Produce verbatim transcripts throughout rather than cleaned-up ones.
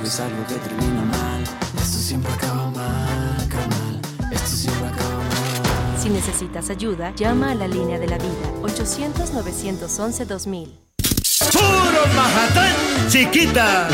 algo es algo que termina mal. Esto siempre acaba mal, acaba mal. Esto siempre acaba mal. Si necesitas ayuda, llama a la línea de la vida, ochocientos, novecientos once, dos mil. ¡Puro Majatán, chiquita!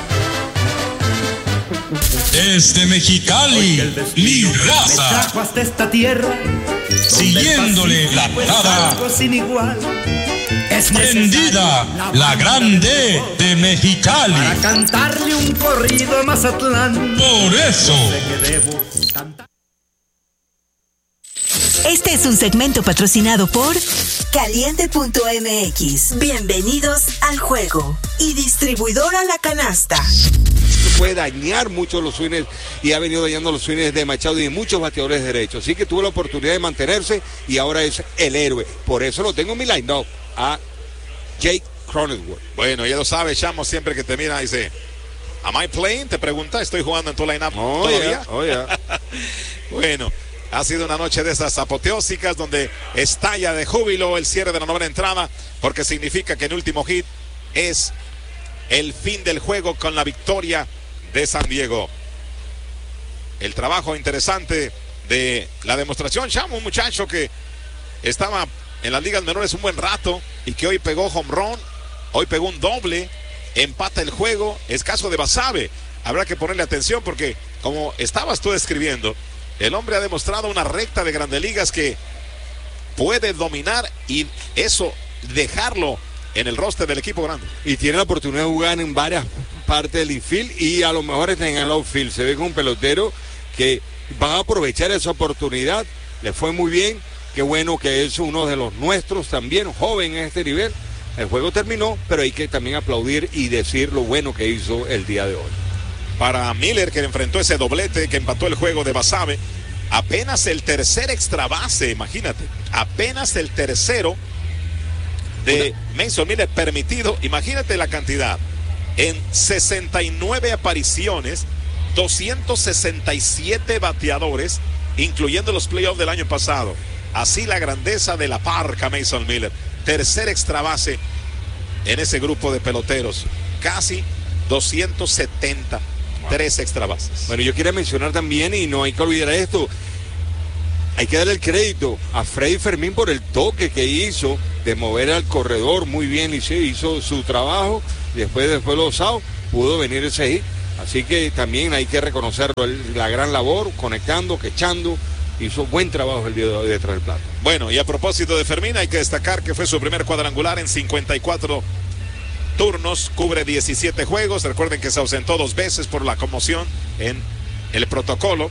Desde Mexicali, mi raza, me trajo hasta esta tierra, siguiéndole la parada, sin igual. Es prendida la grande de Mexicali, para cantarle un corrido a Mazatlán. Por eso que debo cantar. Este es un segmento patrocinado por Caliente punto m x. Bienvenidos al juego. Y distribuidora La Canasta. Puede dañar mucho los swings y ha venido dañando los swings de Machado y de muchos bateadores derechos. Así que tuvo la oportunidad de mantenerse y ahora es el héroe. Por eso lo tengo en mi line-up a Jake Cronenworth. Bueno, ya lo sabe, Chamo, siempre que te mira dice, ¿am I playing? Te pregunta, ¿estoy jugando en tu line-up oh, todavía? Yeah, oh, yeah. Bueno, ha sido una noche de esas apoteósicas donde estalla de júbilo el cierre de la novena entrada, porque significa que el último hit es el fin del juego con la victoria de San Diego. El trabajo interesante de la demostración, Chamo, un muchacho que estaba en las ligas menores un buen rato y que hoy pegó home run, hoy pegó un doble, empata el juego, es caso de Basabe. Habrá que ponerle atención porque, como estabas tú describiendo, el hombre ha demostrado una recta de Grandes Ligas que puede dominar y eso dejarlo en el roster del equipo grande. Y tiene la oportunidad de jugar en varias partes del infield y a lo mejor está en el outfield. Se ve como un pelotero que va a aprovechar esa oportunidad. Le fue muy bien. Qué bueno que es uno de los nuestros también, joven en este nivel. El juego terminó, pero hay que también aplaudir y decir lo bueno que hizo el día de hoy. Para Miller, que enfrentó ese doblete que empató el juego de Basabe, apenas el tercer extra base, imagínate, apenas el tercero de Mason Miller permitido. Imagínate la cantidad, en sesenta y nueve apariciones, doscientos sesenta y siete bateadores, incluyendo los playoffs del año pasado. Así la grandeza de la parca Mason Miller, tercer extra base en ese grupo de peloteros, casi doscientos setenta. Tres extra bases. Bueno, yo quiero mencionar también, y no hay que olvidar esto, hay que darle el crédito a Freddy Fermín por el toque que hizo de mover al corredor muy bien, y sí, hizo su trabajo, y después, después lo usado, pudo venir ese hit. Así que también hay que reconocerlo, el, la gran labor, conectando, quechando, hizo buen trabajo el día de hoy detrás del plato. Bueno, y a propósito de Fermín, hay que destacar que fue su primer cuadrangular en cincuenta y cuatro turnos, cubre diecisiete juegos. Recuerden que se ausentó dos veces por la conmoción en el protocolo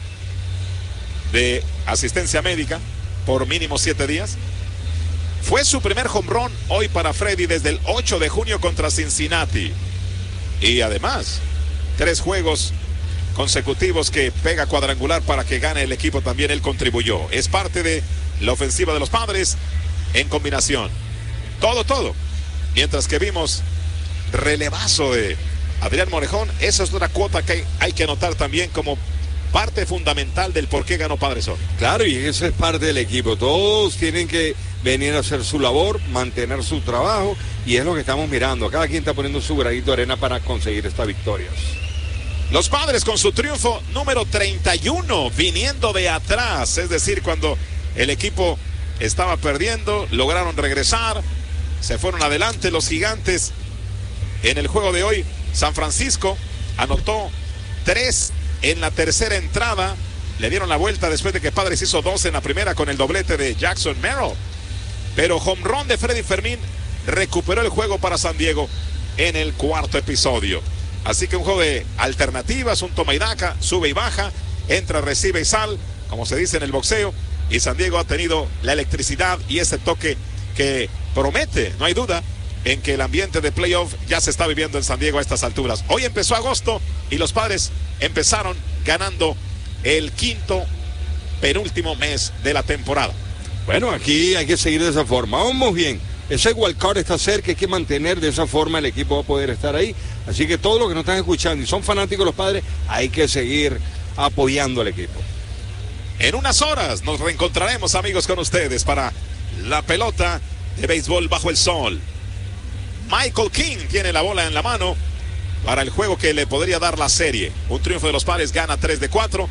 de asistencia médica por mínimo siete días. Fue su primer home run hoy para Freddy desde el ocho de junio contra Cincinnati. Y además, tres juegos consecutivos que pega cuadrangular para que gane el equipo también él contribuyó. Es parte de la ofensiva de los Padres en combinación. Todo, todo. Mientras que vimos relevazo de Adrián Morejón, esa es una cuota que hay que anotar también como parte fundamental del por qué ganó Padres hoy. Claro, y eso es parte del equipo. Todos tienen que venir a hacer su labor, mantener su trabajo, y es lo que estamos mirando. Cada quien está poniendo su granito de arena para conseguir estas victorias. Los Padres con su triunfo número treinta y uno, viniendo de atrás, es decir, cuando el equipo estaba perdiendo, lograron regresar, se fueron adelante los Gigantes. En el juego de hoy, San Francisco anotó tres en la tercera entrada. Le dieron la vuelta después de que Padres hizo dos en la primera con el doblete de Jackson Merrill. Pero home run de Freddy Fermín recuperó el juego para San Diego en el cuarto episodio. Así que un juego de alternativas, un toma y daca, sube y baja, entra, recibe y sal, como se dice en el boxeo. Y San Diego ha tenido la electricidad y ese toque que promete, no hay duda, en que el ambiente de playoff ya se está viviendo en San Diego a estas alturas. Hoy empezó agosto y los Padres empezaron ganando el quinto penúltimo mes de la temporada. Bueno, aquí hay que seguir de esa forma. Vamos bien. Ese wildcard está cerca, hay que mantener de esa forma, el equipo va a poder estar ahí. Así que todos los que nos están escuchando y son fanáticos de los Padres, hay que seguir apoyando al equipo. En unas horas nos reencontraremos, amigos, con ustedes para la pelota de béisbol bajo el sol. Michael King tiene la bola en la mano para el juego que le podría dar la serie. Un triunfo de los Padres, gana tres de cuatro.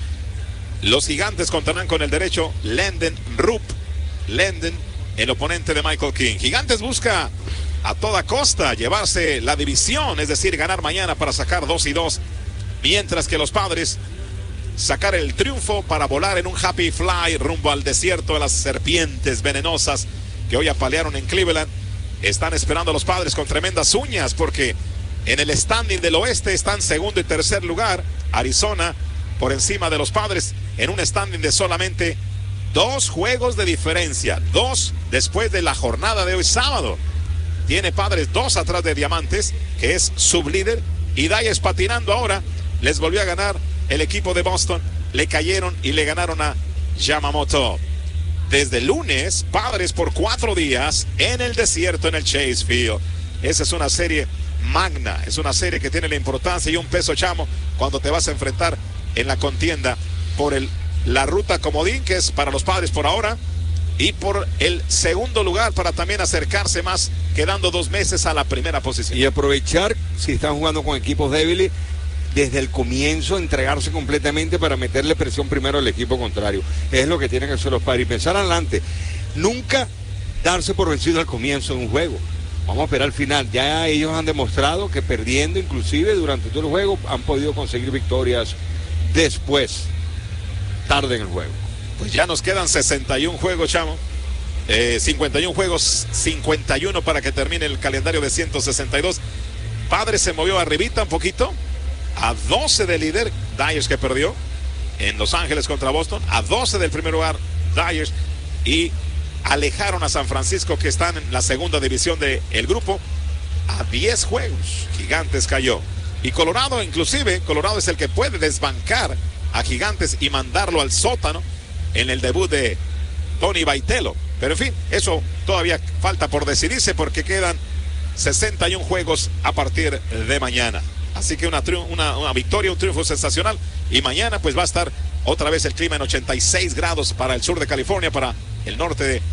Los Gigantes contarán con el derecho Lenden Rupp. Lenden, el oponente de Michael King. Gigantes busca a toda costa llevarse la división, es decir, ganar mañana para sacar dos y dos. Mientras que los Padres sacar el triunfo para volar en un happy fly rumbo al desierto de las serpientes venenosas que hoy apalearon en Cleveland. Están esperando a los Padres con tremendas uñas porque en el standing del oeste están segundo y tercer lugar. Arizona por encima de los Padres en un standing de solamente dos juegos de diferencia. Dos después de la jornada de hoy sábado. Tiene Padres dos atrás de Diamantes, que es sublíder. Y Dayes patinando ahora. Les volvió a ganar el equipo de Boston. Le cayeron y le ganaron a Yamamoto. Desde el lunes, Padres por cuatro días en el desierto en el Chase Field. Esa es una serie magna, es una serie que tiene la importancia y un peso, Chamo, cuando te vas a enfrentar en la contienda por el, la ruta comodín, que es para los Padres por ahora, y por el segundo lugar para también acercarse más, quedando dos meses a la primera posición. Y aprovechar, si están jugando con equipos débiles, desde el comienzo entregarse completamente para meterle presión primero al equipo contrario. Es lo que tienen que hacer los Padres y pensar adelante. Nunca darse por vencido al comienzo de un juego. Vamos a esperar al final. Ya ellos han demostrado que perdiendo inclusive durante todo el juego han podido conseguir victorias después, tarde en el juego. Pues ya nos quedan sesenta y un juegos, Chamo. Eh, cincuenta y un juegos, cincuenta y uno para que termine el calendario de ciento sesenta y dos. Padres se movió arribita un poquito. A doce del líder, Dyers, que perdió en Los Ángeles contra Boston. A doce del primer lugar, Dyers. Y alejaron a San Francisco, que están en la segunda división del grupo, a diez juegos. Gigantes cayó. Y Colorado, inclusive, Colorado es el que puede desbancar a Gigantes y mandarlo al sótano en el debut de Tony Baitelo. Pero en fin, eso todavía falta por decidirse porque quedan sesenta y un juegos a partir de mañana. Así que una, una, una victoria, un triunfo sensacional. Y mañana pues va a estar otra vez el clima en ochenta y seis grados para el sur de California, para el norte de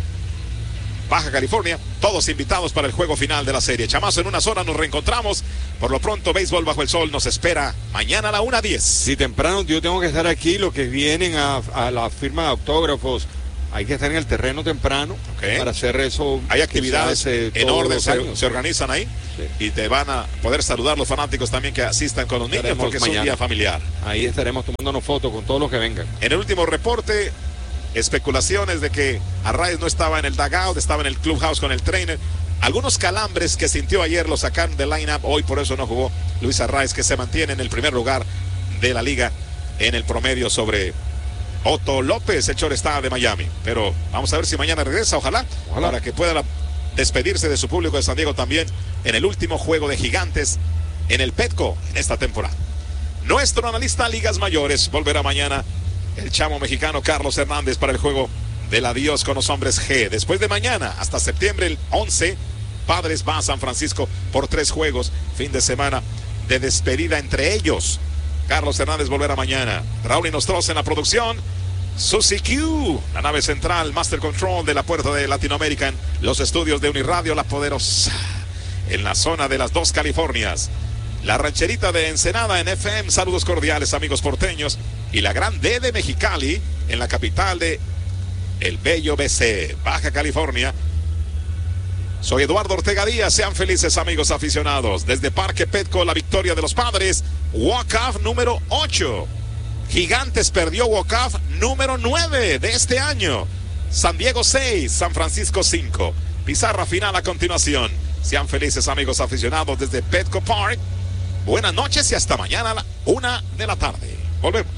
Baja California. Todos invitados para el juego final de la serie. Chamazo, en una zona nos reencontramos. Por lo pronto, Béisbol Bajo el Sol nos espera mañana a la una diez. Si temprano yo tengo que estar aquí, los que vienen a, a la firma de autógrafos, hay que estar en el terreno temprano, okay, para hacer eso. Hay actividades en orden, se, se organizan ahí, sí, y te van a poder saludar los fanáticos también que asistan con los niños, estaremos porque mañana. Es un día familiar. Ahí estaremos tomándonos fotos con todos los que vengan. En el último reporte, especulaciones de que Arraez no estaba en el dugout, estaba en el clubhouse con el trainer. Algunos calambres que sintió ayer lo sacaron del line-up, hoy por eso no jugó Luis Arraez, que se mantiene en el primer lugar de la liga en el promedio sobre Otto López, el shortstop de Miami. Pero vamos a ver si mañana regresa, ojalá, ojalá, para que pueda despedirse de su público de San Diego también en el último juego de Gigantes en el Petco en esta temporada. Nuestro analista Ligas Mayores volverá mañana, el chamo mexicano Carlos Hernández, para el juego del adiós con los hombres G. Después de mañana, hasta septiembre el once, Padres va a San Francisco por tres juegos, fin de semana de despedida entre ellos. Carlos Hernández volverá mañana. Raúl Inostroza en la producción. Susi Q, la nave central, Master Control de la Puerta de Latinoamérica en los estudios de Uniradio La Poderosa, en la zona de las dos Californias. La rancherita de Ensenada en F M, saludos cordiales amigos porteños. Y la gran D de Mexicali en la capital de el bello B C, Baja California. Soy Eduardo Ortega Díaz, sean felices amigos aficionados. Desde Parque Petco, la victoria de los Padres, walk-off número ocho. Gigantes perdió walk-off número nueve de este año. San Diego seis, San Francisco cinco. Pizarra final a continuación. Sean felices amigos aficionados desde Petco Park. Buenas noches y hasta mañana a la una de la tarde. Volvemos.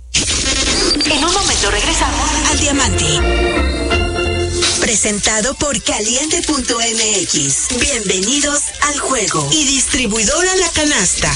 En un momento regresamos al Diamante. Presentado por Caliente punto M X. Bienvenidos al juego. Y distribuidora La Canasta.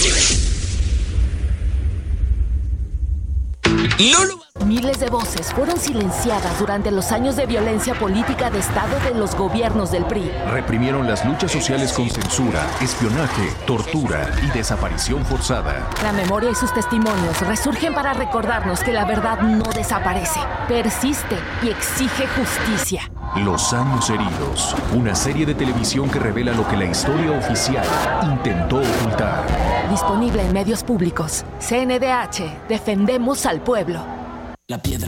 No lo... Miles de voces fueron silenciadas durante los años de violencia política de Estado de los gobiernos del P R I. Reprimieron las luchas sociales con censura, espionaje, tortura y desaparición forzada. La memoria y sus testimonios resurgen para recordarnos que la verdad no desaparece, persiste y exige justicia. Los años heridos, una serie de televisión que revela lo que la historia oficial intentó ocultar. Disponible en medios públicos. C N D H. Defendemos al pueblo. La piedra